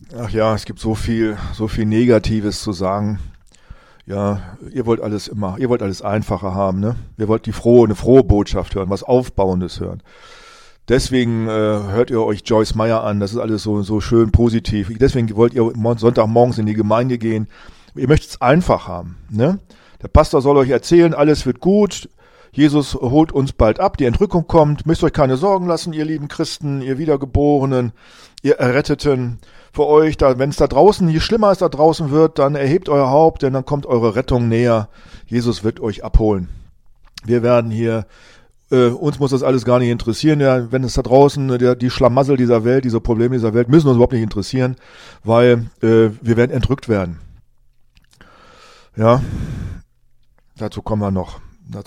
Ach ja, es gibt so viel Negatives zu sagen. Ja, ihr wollt alles einfacher haben, ne? Ihr wollt eine frohe Botschaft hören, was Aufbauendes hören. Deswegen hört ihr euch Joyce Meyer an, das ist alles so schön positiv. Deswegen wollt ihr Sonntagmorgens in die Gemeinde gehen. Ihr möchtet es einfach haben, ne? Der Pastor soll euch erzählen, alles wird gut. Jesus holt uns bald ab, die Entrückung kommt. Müsst euch keine Sorgen lassen, ihr lieben Christen, ihr Wiedergeborenen, ihr Erretteten. Für euch, wenn es da draußen, je schlimmer es da draußen wird, dann erhebt euer Haupt, denn dann kommt eure Rettung näher. Jesus wird euch abholen. Wir werden hier, uns muss das alles gar nicht interessieren. Ja, wenn es da draußen, die Schlamassel dieser Welt, diese Probleme dieser Welt, müssen uns überhaupt nicht interessieren, weil wir werden entrückt werden. Ja, dazu kommen wir noch.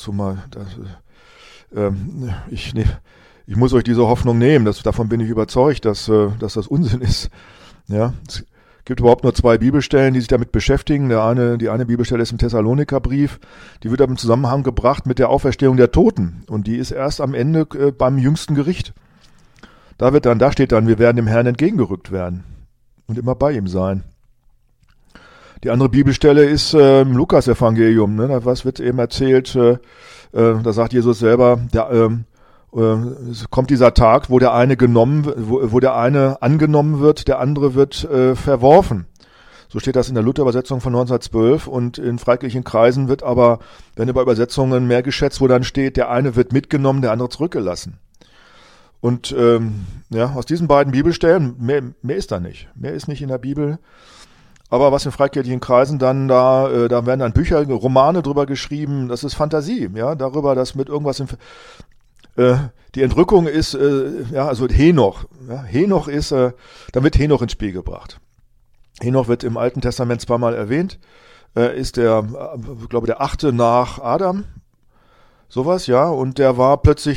Ich muss euch diese Hoffnung nehmen. Davon bin ich überzeugt, dass das Unsinn ist. Ja, es gibt überhaupt nur 2 Bibelstellen, die sich damit beschäftigen. Die eine Bibelstelle ist im Thessalonikerbrief. Die wird aber im Zusammenhang gebracht mit der Auferstehung der Toten. Und die ist erst am Ende beim jüngsten Gericht. Da steht dann, wir werden dem Herrn entgegengerückt werden und immer bei ihm sein. Die andere Bibelstelle ist im Lukas-Evangelium. Ne? Was wird eben erzählt? Da sagt Jesus selber, es kommt dieser Tag, wo der eine angenommen wird, der andere wird verworfen. So steht das in der Luther-Übersetzung von 1912 und in freikirchlichen Kreisen werden über Übersetzungen mehr geschätzt, wo dann steht, der eine wird mitgenommen, der andere zurückgelassen. Und aus diesen beiden Bibelstellen, mehr ist da nicht. Mehr ist nicht in der Bibel. Aber was in freikirchlichen Kreisen dann da werden dann Bücher, Romane drüber geschrieben, das ist Fantasie, ja, darüber, dass mit irgendwas die Entrückung ist, also Henoch. Ja, Henoch ist, dann wird Henoch ins Spiel gebracht. Henoch wird im Alten Testament zweimal erwähnt, ist der 8. nach Adam, sowas, ja, und er war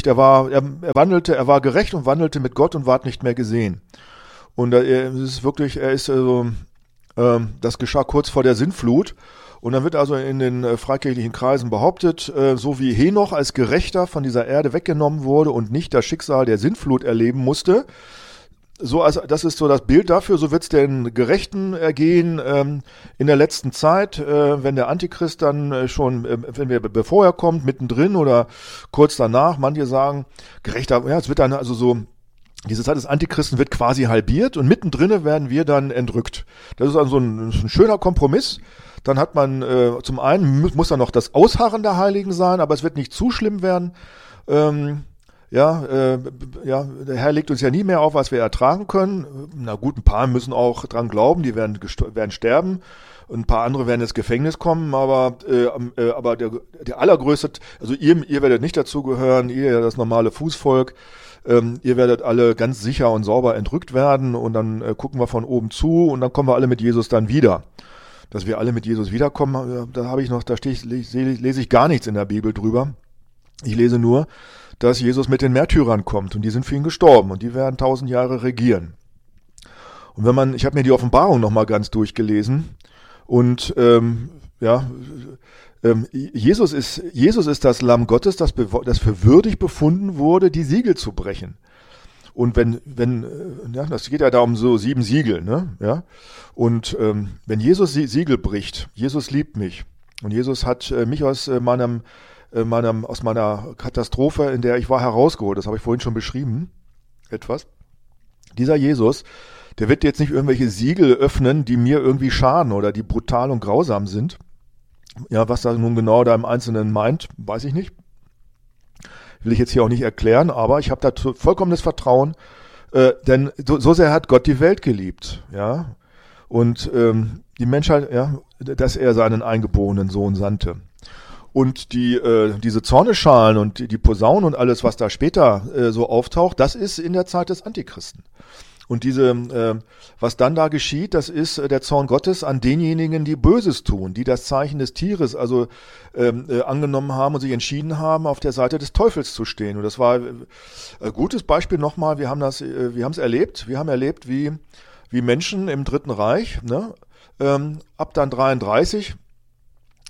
gerecht und wandelte mit Gott und ward nicht mehr gesehen. Und das geschah kurz vor der Sintflut. Und dann wird also in den freikirchlichen Kreisen behauptet, so wie Henoch als Gerechter von dieser Erde weggenommen wurde und nicht das Schicksal der Sintflut erleben musste, das ist so das Bild dafür, so wird es den Gerechten ergehen in der letzten Zeit, wenn der Antichrist dann bevor er kommt, mittendrin oder kurz danach, manche sagen, Gerechter, ja, es wird dann also so, diese Zeit des Antichristen wird quasi halbiert und mittendrin werden wir dann entrückt. Das ist also ein schöner Kompromiss. Dann hat man, zum einen muss dann noch das Ausharren der Heiligen sein, aber es wird nicht zu schlimm werden. Der Herr legt uns ja nie mehr auf, als wir ertragen können. Na gut, ein paar müssen auch dran glauben, die werden sterben. Und ein paar andere werden ins Gefängnis kommen, aber der allergrößte, also ihr werdet nicht dazugehören, ihr das normale Fußvolk, ihr werdet alle ganz sicher und sauber entrückt werden und dann gucken wir von oben zu und dann kommen wir alle mit Jesus dann wieder. Dass wir alle mit Jesus wiederkommen, lese ich gar nichts in der Bibel drüber. Ich lese nur, dass Jesus mit den Märtyrern kommt und die sind für ihn gestorben und die werden 1000 Jahre regieren. Und ich habe mir die Offenbarung nochmal ganz durchgelesen und Jesus ist das Lamm Gottes, das für würdig befunden wurde, die Siegel zu brechen. Und das geht ja da um so 7 Siegel, ne? Ja. Und wenn Jesus Siegel bricht, Jesus liebt mich. Und Jesus hat mich aus meiner Katastrophe, in der ich war, herausgeholt. Das habe ich vorhin schon beschrieben. Etwas. Dieser Jesus, der wird jetzt nicht irgendwelche Siegel öffnen, die mir irgendwie schaden oder die brutal und grausam sind. Ja, was da nun genau da im Einzelnen meint, weiß ich nicht. Will ich jetzt hier auch nicht erklären, aber ich habe da vollkommenes Vertrauen, denn so sehr hat Gott die Welt geliebt, ja, und die Menschheit, ja, dass er seinen eingeborenen Sohn sandte. Und diese Zorneschalen und die Posaunen und alles, was da später so auftaucht, das ist in der Zeit des Antichristen. Und was dann da geschieht, das ist der Zorn Gottes an denjenigen, die Böses tun, die das Zeichen des Tieres angenommen haben und sich entschieden haben, auf der Seite des Teufels zu stehen. Und das war ein gutes Beispiel nochmal. Wir haben es erlebt. Wir haben erlebt, wie Menschen im Dritten Reich, ne, ab dann 33,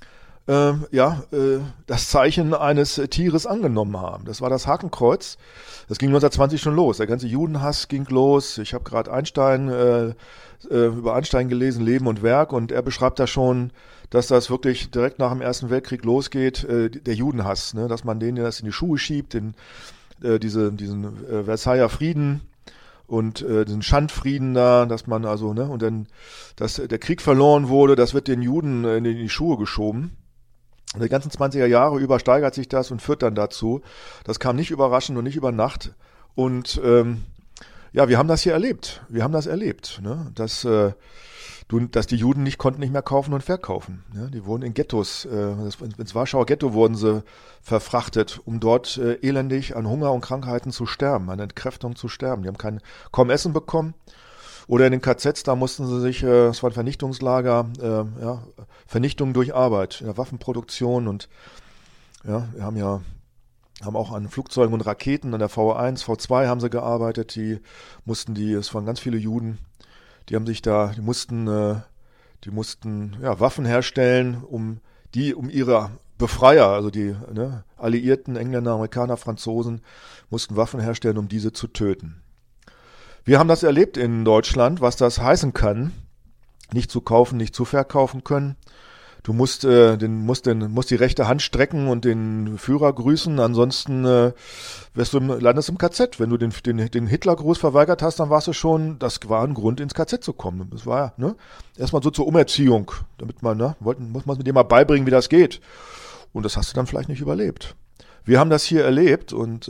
das Zeichen eines Tieres angenommen haben. Das war das Hakenkreuz. Das ging 1920 schon los. Der ganze Judenhass ging los. Ich habe gerade über Einstein gelesen, Leben und Werk, und er beschreibt da schon, dass das wirklich direkt nach dem Ersten Weltkrieg losgeht, der Judenhass, ne? Dass man denen das in die Schuhe schiebt, diesen Versailler Frieden und diesen Schandfrieden da, dass man also, ne, und dann, dass der Krieg verloren wurde, das wird den Juden in die Schuhe geschoben. Und die ganzen 20er Jahre über steigert sich das und führt dann dazu. Das kam nicht überraschend und nicht über Nacht. Und wir haben das hier erlebt. Wir haben das erlebt, ne? Dass die Juden konnten nicht mehr kaufen und verkaufen. Ne? Die wurden in Ghettos, ins Warschauer Ghetto wurden sie verfrachtet, um dort elendig an Hunger und Krankheiten zu sterben, an Entkräftung zu sterben. Die haben kaum Essen bekommen. Oder in den KZs, da mussten sie sich, es war ein Vernichtungslager, Vernichtung durch Arbeit, in der Waffenproduktion, und ja, wir haben auch an Flugzeugen und Raketen, an der V1, V2 haben sie gearbeitet, es waren ganz viele Juden, die mussten Waffen herstellen, um ihre Befreier, also die Alliierten, Engländer, Amerikaner, Franzosen, mussten Waffen herstellen, um diese zu töten. Wir haben das erlebt in Deutschland, was das heißen kann, nicht zu kaufen, nicht zu verkaufen können. Du musst die rechte Hand strecken und den Führer grüßen, ansonsten landest im KZ. Wenn du den Hitlergruß verweigert hast, dann das war ein Grund, ins KZ zu kommen. Das war erstmal so zur Umerziehung, damit man, muss man mit dir mal beibringen, wie das geht. Und das hast du dann vielleicht nicht überlebt. Wir haben das hier erlebt und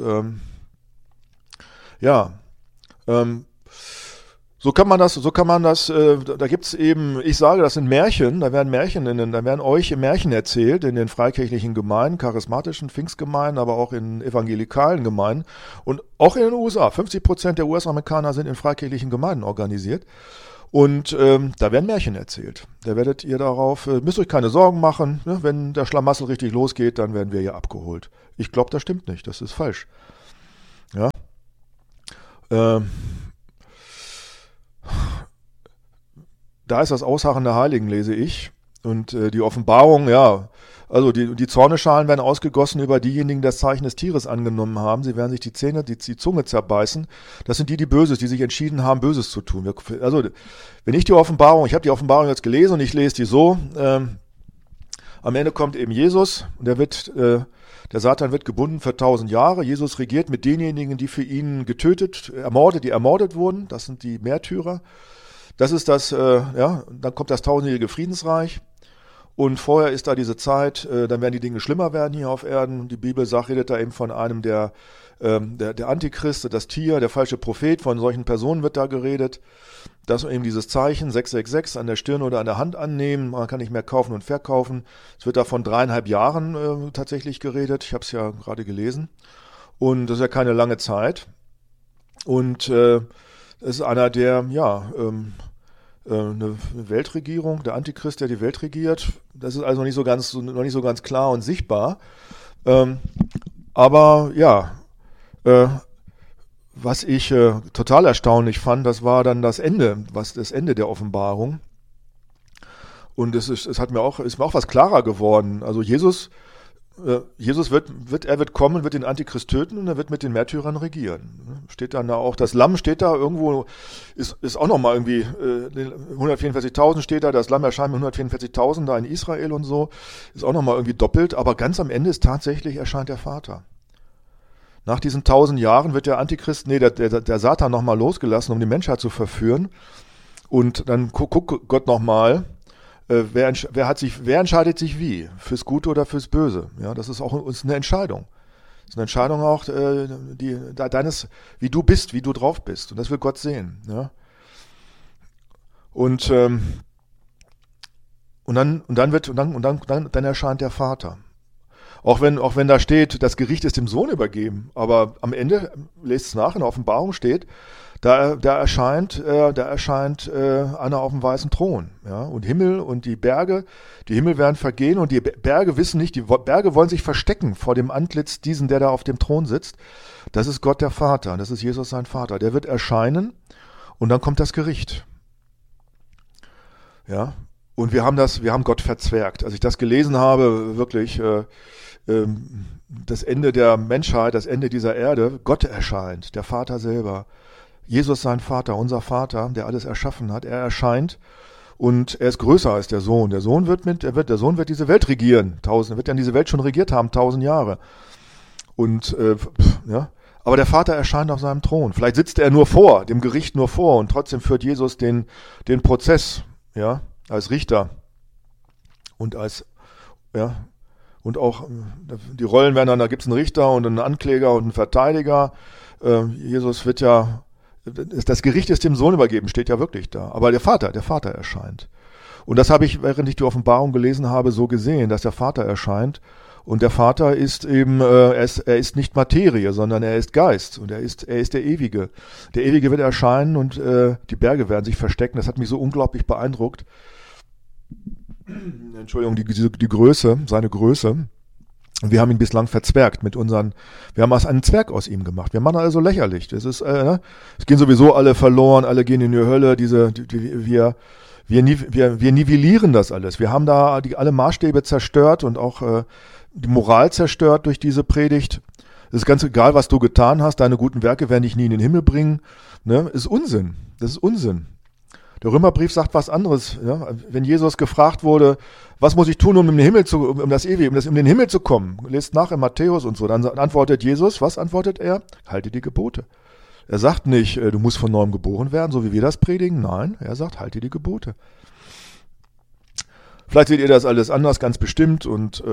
so kann man das, da gibt's eben, ich sage, das sind Märchen, da werden euch Märchen erzählt in den freikirchlichen Gemeinden, charismatischen Pfingstgemeinden, aber auch in evangelikalen Gemeinden und auch in den USA. 50% der US-Amerikaner sind in freikirchlichen Gemeinden organisiert und da werden Märchen erzählt. Da werdet ihr müsst euch keine Sorgen machen, ne? Wenn der Schlamassel richtig losgeht, dann werden wir hier abgeholt. Ich glaube, das stimmt nicht, das ist falsch. Ja. Da ist das Ausharren der Heiligen, lese ich. Und die Offenbarung, also die Zorneschalen werden ausgegossen über diejenigen, die das Zeichen des Tieres angenommen haben. Sie werden sich die Zunge zerbeißen. Das sind die Böses, die sich entschieden haben, Böses zu tun. Also, wenn ich habe die Offenbarung jetzt gelesen und ich lese die so, am Ende kommt eben Jesus und der Satan wird gebunden für 1000 Jahre. Jesus regiert mit denjenigen, die für ihn die ermordet wurden. Das sind die Märtyrer. Das ist dann kommt das 1000-jährige Friedensreich. Und vorher ist da diese Zeit, dann werden die Dinge schlimmer werden hier auf Erden. Die Bibel redet da eben von einem der Antichrist, das Tier, der falsche Prophet, von solchen Personen wird da geredet. Dass eben dieses Zeichen 666 an der Stirn oder an der Hand annehmen, man kann nicht mehr kaufen und verkaufen. Es wird da von 3,5 Jahren tatsächlich geredet, ich habe es ja gerade gelesen. Und das ist ja keine lange Zeit. Und es ist einer, der, eine Weltregierung, der Antichrist, der die Welt regiert. Das ist also noch nicht so ganz klar und sichtbar. Was ich total erstaunlich fand, das war dann das Ende der Offenbarung. Und ist mir auch was klarer geworden. Also Jesus wird kommen, wird den Antichrist töten und er wird mit den Märtyrern regieren. Steht dann da auch, das Lamm steht da irgendwo, ist auch nochmal irgendwie, 144.000 steht da, das Lamm erscheint mit 144.000 da in Israel und so, ist auch nochmal irgendwie doppelt, aber ganz am Ende erscheint der Vater. Nach diesen 1000 Jahren wird der Antichrist, der Satan nochmal losgelassen, um die Menschheit zu verführen. Und dann guckt Gott nochmal, wer entscheidet sich wie? Fürs Gute oder fürs Böse? Ja, das ist auch uns eine Entscheidung. Das ist eine Entscheidung auch, wie du bist, wie du drauf bist. Und das will Gott sehen. Ja? Und dann erscheint der Vater. Auch wenn da steht, das Gericht ist dem Sohn übergeben, aber am Ende, lest es nach, in der Offenbarung steht, da erscheint einer auf dem weißen Thron, ja, und Himmel und die Himmel werden vergehen und die Berge wissen nicht, die Berge wollen sich verstecken vor dem Antlitz diesen, der da auf dem Thron sitzt. Das ist Gott der Vater, das ist Jesus sein Vater. Der wird erscheinen und dann kommt das Gericht. Ja, Und wir haben Gott verzwergt. Als ich das gelesen habe, wirklich das Ende der Menschheit, das Ende dieser Erde, Gott erscheint, der Vater selber. Jesus sein Vater, unser Vater, der alles erschaffen hat, er erscheint und er ist größer als der Sohn. Der Sohn wird diese Welt regieren. Wird ja diese Welt schon regiert haben, 1000 Jahre. Und aber der Vater erscheint auf seinem Thron. Vielleicht sitzt er nur vor, dem Gericht nur vor, und trotzdem führt Jesus den Prozess, ja, als Richter und und auch die Rollen werden dann, da gibt es einen Richter und einen Ankläger und einen Verteidiger. Jesus wird ja, das Gericht ist dem Sohn übergeben, steht ja wirklich da. Aber der Vater erscheint. Und das habe ich, während ich die Offenbarung gelesen habe, so gesehen, dass der Vater erscheint. Und der Vater ist eben, er ist nicht Materie, sondern er ist Geist und er ist der Ewige. Der Ewige wird erscheinen und die Berge werden sich verstecken. Das hat mich so unglaublich beeindruckt. Entschuldigung, die Größe, seine Größe. Wir haben ihn bislang verzwergt wir haben einen Zwerg aus ihm gemacht. Wir machen also lächerlich. Das ist, es gehen sowieso alle verloren, alle gehen in die Hölle. Wir nivellieren das alles. Wir haben da alle Maßstäbe zerstört und auch die Moral zerstört durch diese Predigt. Es ist ganz egal, was du getan hast. Deine guten Werke werden dich nie in den Himmel bringen. Ne? Das ist Unsinn. Der Römerbrief sagt was anderes. Ja? Wenn Jesus gefragt wurde, was muss ich tun, um in den Himmel zu kommen? Lest nach in Matthäus und so. Dann antwortet Jesus, was antwortet er? Halte die Gebote. Er sagt nicht, du musst von neuem geboren werden, so wie wir das predigen. Nein, er sagt, halte die Gebote. Vielleicht seht ihr das alles anders, ganz bestimmt. Und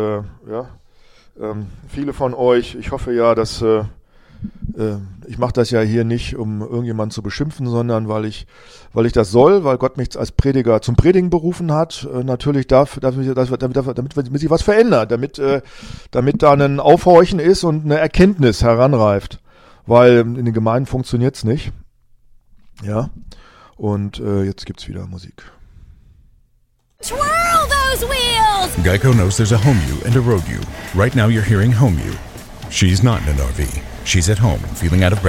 viele von euch, ich hoffe ja, dass ich mache das ja hier nicht, um irgendjemanden zu beschimpfen, sondern weil ich das soll, weil Gott mich als Prediger zum Predigen berufen hat. Natürlich damit sich was verändert, damit da ein Aufhorchen ist und eine Erkenntnis heranreift. Weil in den Gemeinden funktioniert's nicht. Ja. Und jetzt gibt's wieder Musik. Twirl those wheels! Geico knows there's a home you and a road you. Right now you're hearing home you. She's not in an RV. She's at home, feeling out of breath.